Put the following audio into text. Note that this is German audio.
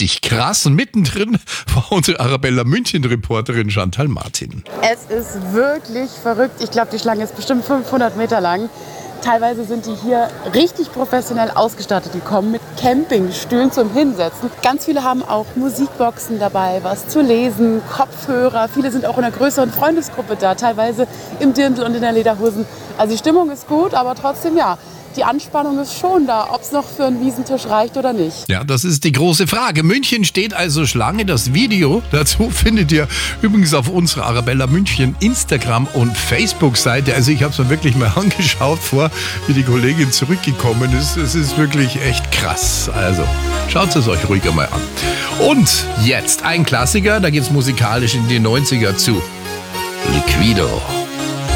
richtig krass. Und mittendrin war unsere Arabella München-Reporterin Chantal Martin. Es ist wirklich verrückt. Ich glaube, die Schlange ist bestimmt 500 Meter lang. Teilweise sind die hier richtig professionell ausgestattet. Die kommen mit Campingstühlen zum Hinsetzen. Ganz viele haben auch Musikboxen dabei, was zu lesen, Kopfhörer. Viele sind auch in einer größeren Freundesgruppe da, teilweise im Dirndl und in der Lederhosen. Also die Stimmung ist gut, aber trotzdem ja. Die Anspannung ist schon da, ob es noch für einen Wiesentisch reicht oder nicht. Ja, das ist die große Frage. München steht also Schlange. Das Video dazu findet ihr übrigens auf unserer Arabella München Instagram- und Facebook-Seite. Also ich habe es mir wirklich mal angeschaut vor, wie die Kollegin zurückgekommen ist. Es ist wirklich echt krass. Also schaut es euch ruhig einmal an. Und jetzt ein Klassiker, da geht es musikalisch in die 90er zu. Liquido.